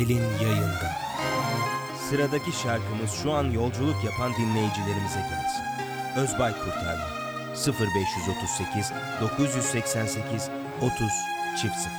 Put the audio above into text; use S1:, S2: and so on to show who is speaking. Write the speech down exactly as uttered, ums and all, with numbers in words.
S1: Elin yayında. Sıradaki şarkımız şu an yolculuk yapan dinleyicilerimize gelsin. Özbay Kurtarma sıfır beş otuz sekiz dokuz seksen sekiz otuz sıfır sıfır